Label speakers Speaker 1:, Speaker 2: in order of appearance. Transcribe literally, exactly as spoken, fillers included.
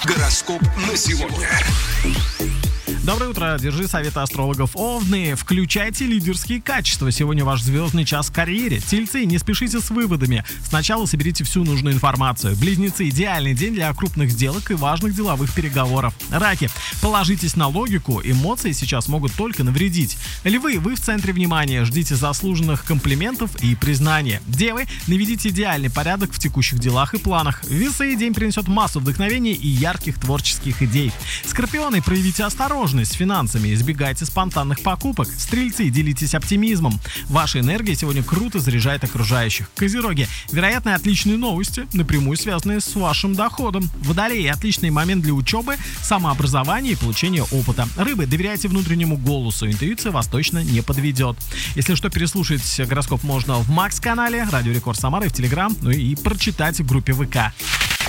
Speaker 1: Гороскоп на сегодня.
Speaker 2: Доброе утро, держи советы астрологов. Овны, включайте лидерские качества. Сегодня ваш звездный час в карьере. Тельцы, не спешите с выводами. Сначала соберите всю нужную информацию. Близнецы, идеальный день для крупных сделок и важных деловых переговоров. Раки, положитесь на логику, эмоции сейчас могут только навредить. Львы, вы в центре внимания, ждите заслуженных комплиментов и признания. Девы, наведите идеальный порядок в текущих делах и планах. Весы, день принесет массу вдохновения и ярких творческих идей. Скорпионы, проявите осторожность с финансами, избегайте спонтанных покупок. Стрельцы, делитесь оптимизмом. Ваша энергия сегодня круто заряжает окружающих. Козероги, вероятно, отличные новости, напрямую связанные с вашим доходом. Водолеи, отличный момент для учебы, самообразования и получения опыта. Рыбы, доверяйте внутреннему голосу, интуиция вас точно не подведет. Если что, переслушать гороскоп можно в Макс-канале, Радио Рекорд Самара и в Телеграм, ну и прочитать в группе ВК.